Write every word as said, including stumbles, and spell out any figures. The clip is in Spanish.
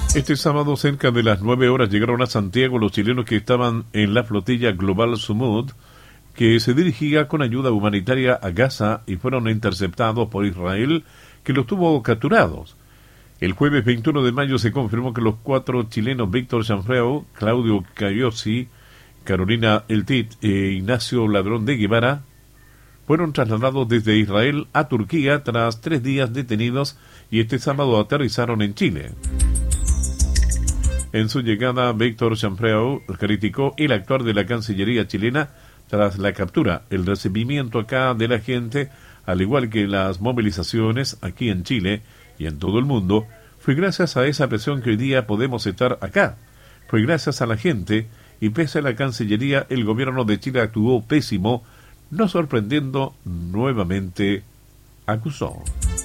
Este sábado, cerca de las nueve horas, llegaron a Santiago los chilenos que estaban en la flotilla Global Sumud, que se dirigía con ayuda humanitaria a Gaza y fueron interceptados por Israel, que los tuvo capturados. El jueves veintiuno de mayo se confirmó que los cuatro chilenos Víctor Chanfreu, Claudio Cayosi, Carolina Eltit e Ignacio Ladrón de Guevara fueron trasladados desde Israel a Turquía tras tres días detenidos y este sábado aterrizaron en Chile. En su llegada, Víctor Chanfreu criticó el actuar de la Cancillería chilena tras la captura. El recibimiento acá de la gente, al igual que las movilizaciones aquí en Chile y en todo el mundo, fue gracias a esa presión que hoy día podemos estar acá. Fue gracias a la gente y pese a la Cancillería, el gobierno de Chile actuó pésimo, no sorprendiendo nuevamente, acusó.